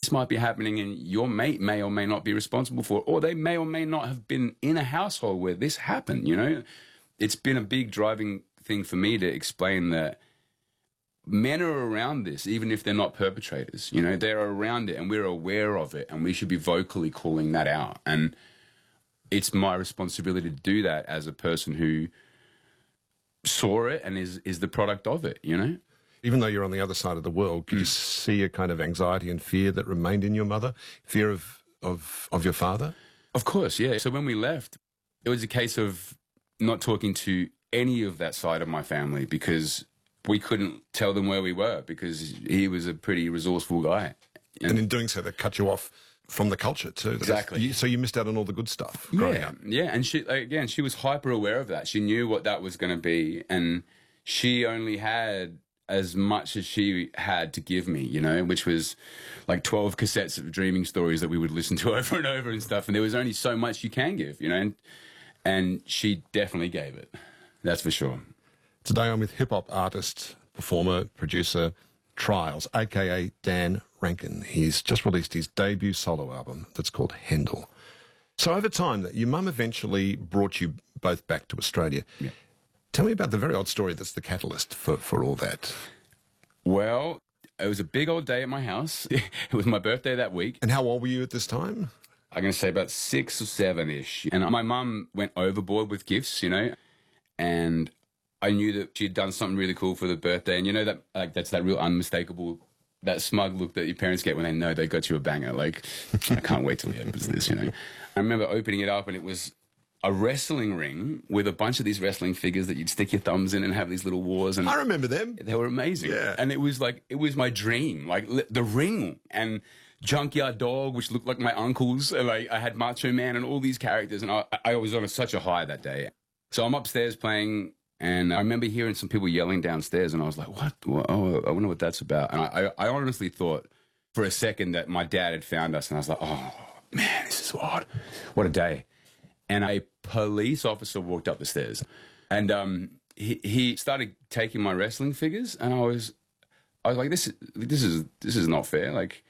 this might be happening and your mate may or may not be responsible for it, or they may or may not have been in a household where this happened, you know? It's been a big driving thing for me to explain that men are around this, even if they're not perpetrators, you know? They're around it and we're aware of it and we should be vocally calling that out. And it's my responsibility to do that as a person who saw it and is the product of it, you know? Even though you're on the other side of the world, could you see a kind of anxiety and fear that remained in your mother? Fear of your father? Of course, yeah. So when we left, it was a case of not talking to any of that side of my family because we couldn't tell them where we were because he was a pretty resourceful guy. And in doing so, they cut you off from the culture too. Exactly. So you missed out on all the good stuff growing up. Yeah, and she was hyper aware of that. She knew what that was going to be, and she only had as much as she had to give me, you know, which was like 12 cassettes of dreaming stories that we would listen to over and over and stuff. And there was only so much you can give, you know, and she definitely gave it. That's for sure. Today I'm with hip-hop artist, performer, producer, Trials, a.k.a. Dan Rankin. He's just released his debut solo album that's called Hendel. So over time, your mum eventually brought you both back to Australia. Yeah. Tell me about the very odd story that's the catalyst for all that. Well, it was a big old day at my house. It was my birthday that week. And how old were you at this time? I'm going to say about 6 or 7-ish. And my mum went overboard with gifts, you know, and I knew that she had done something really cool for the birthday. And you know that that's that real unmistakable, that smug look that your parents get when they know they got you a banger. Like, I can't wait till he opens this, you know. I remember opening it up and it was a wrestling ring with a bunch of these wrestling figures that you'd stick your thumbs in and have these little wars. And I remember them. they were amazing. Yeah. And it was my dream, like the ring and Junkyard Dog, which looked like my uncles. And like I had Macho Man and all these characters. And I was on such a high that day. So I'm upstairs playing, and I remember hearing some people yelling downstairs, and I was like, what? Oh, I wonder what that's about. And I honestly thought for a second that my dad had found us, and I was like, oh, man, this is odd. What a day. And a police officer walked up the stairs, and he started taking my wrestling figures, and I was like, this is not fair. Like,